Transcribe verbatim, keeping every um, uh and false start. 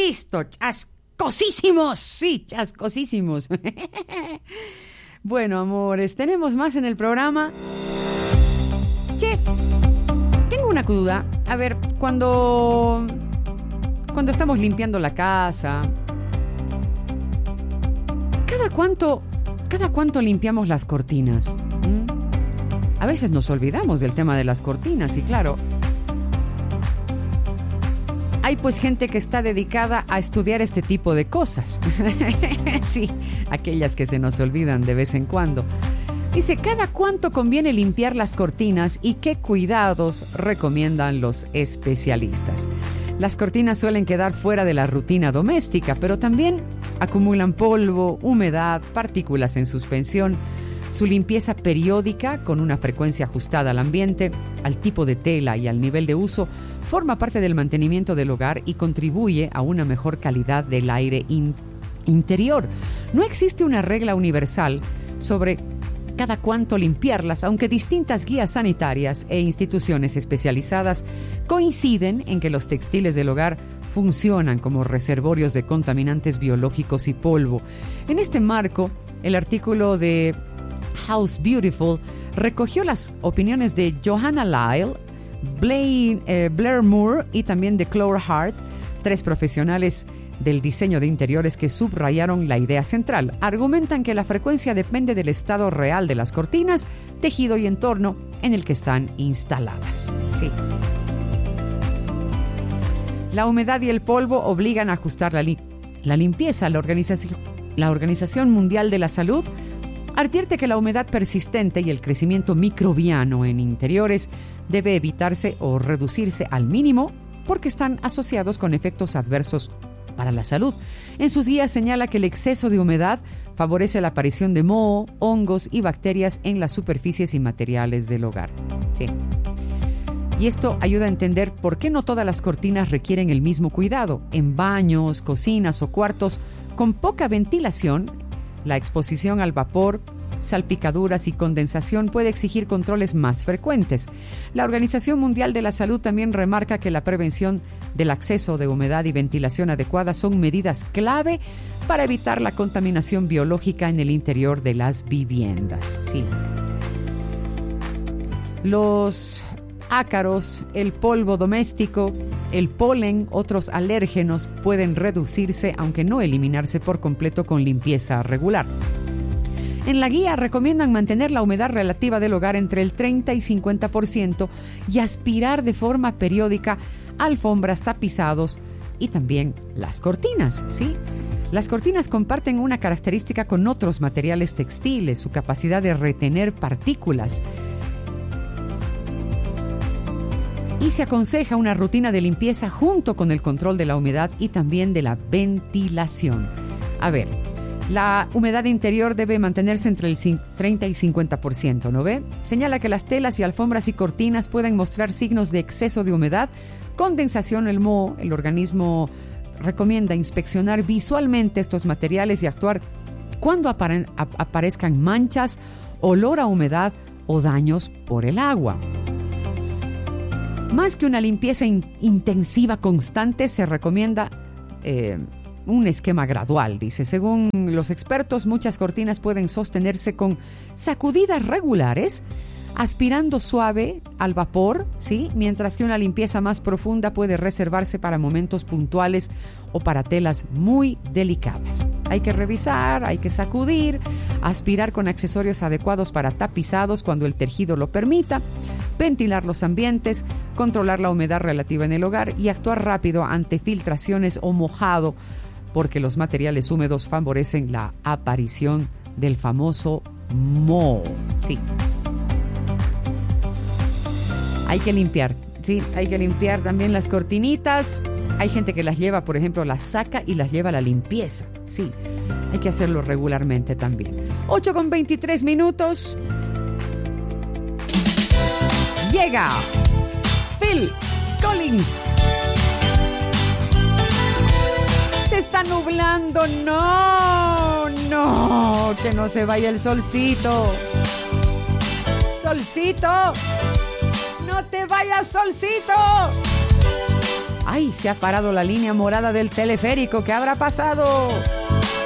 listo, chascosísimos, sí, chascosísimos. Bueno, amores, tenemos más en el programa. Che, tengo una duda. A ver, cuando, cuando estamos limpiando la casa, ¿cada cuánto, cada cuánto limpiamos las cortinas? ¿Mm? A veces nos olvidamos del tema de las cortinas y claro, hay pues gente que está dedicada a estudiar este tipo de cosas. Sí, aquellas que se nos olvidan de vez en cuando. Dice, ¿cada cuánto conviene limpiar las cortinas y qué cuidados recomiendan los especialistas? Las cortinas suelen quedar fuera de la rutina doméstica, pero también acumulan polvo, humedad, partículas en suspensión. Su limpieza periódica, con una frecuencia ajustada al ambiente, al tipo de tela y al nivel de uso, forma parte del mantenimiento del hogar y contribuye a una mejor calidad del aire in- interior. No existe una regla universal sobre cada cuánto limpiarlas, aunque distintas guías sanitarias e instituciones especializadas coinciden en que los textiles del hogar funcionan como reservorios de contaminantes biológicos y polvo. En este marco, el artículo de House Beautiful recogió las opiniones de Johanna Lyle, Blaine, eh, Blair Moore y también de Chloe Hart, tres profesionales del diseño de interiores que subrayaron la idea central. Argumentan que la frecuencia depende del estado real de las cortinas, tejido y entorno en el que están instaladas. Sí. La humedad y el polvo obligan a ajustar la, li- la limpieza. La organización, la Organización Mundial de la Salud advierte que la humedad persistente y el crecimiento microbiano en interiores debe evitarse o reducirse al mínimo porque están asociados con efectos adversos para la salud. En sus guías señala que el exceso de humedad favorece la aparición de moho, hongos y bacterias en las superficies y materiales del hogar. Sí. Y esto ayuda a entender por qué no todas las cortinas requieren el mismo cuidado. En baños, cocinas o cuartos con poca ventilación, la exposición al vapor, salpicaduras y condensación puede exigir controles más frecuentes. La Organización Mundial de la Salud también remarca que la prevención del acceso de humedad y ventilación adecuada son medidas clave para evitar la contaminación biológica en el interior de las viviendas. Sí. Los ácaros, el polvo doméstico, el polen, otros alérgenos pueden reducirse, aunque no eliminarse por completo con limpieza regular. En la guía recomiendan mantener la humedad relativa del hogar entre el treinta y cincuenta por ciento y aspirar de forma periódica alfombras, tapizados y también las cortinas, ¿sí? Las cortinas comparten una característica con otros materiales textiles, su capacidad de retener partículas. Y se aconseja una rutina de limpieza junto con el control de la humedad y también de la ventilación. A ver, la humedad interior debe mantenerse entre el treinta y cincuenta por ciento, ¿no ve? Señala que las telas y alfombras y cortinas pueden mostrar signos de exceso de humedad, condensación, el moho. El organismo recomienda inspeccionar visualmente estos materiales y actuar cuando apare- ap- aparezcan manchas, olor a humedad o daños por el agua. Más que una limpieza in- intensiva constante, se recomienda eh, un esquema gradual, dice. Según los expertos, muchas cortinas pueden sostenerse con sacudidas regulares, aspirando suave al vapor, ¿sí? Mientras que una limpieza más profunda puede reservarse para momentos puntuales o para telas muy delicadas. Hay que revisar, hay que sacudir, aspirar con accesorios adecuados para tapizados cuando el tejido lo permita, ventilar los ambientes, controlar la humedad relativa en el hogar y actuar rápido ante filtraciones o mojado, porque los materiales húmedos favorecen la aparición del famoso moho. Sí. Hay que limpiar, sí, hay que limpiar también las cortinitas. Hay gente que las lleva, por ejemplo, las saca y las lleva a la limpieza. Sí, hay que hacerlo regularmente también. ocho con veintitrés minutos. Llega Phil Collins. Se está nublando, no, no, que no se vaya el solcito. Solcito, no te vayas, solcito. ¡Ay! Se ha parado la línea morada del teleférico. ¿Qué habrá pasado?